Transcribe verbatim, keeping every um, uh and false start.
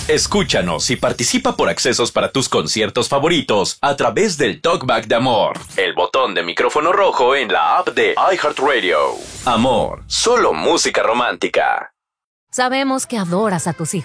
Escúchanos y participa por accesos para tus conciertos favoritos a través del Talkback de Amor, el botón de micrófono rojo en la app de iHeartRadio. Amor, solo música romántica. Sabemos que adoras a tus hijos.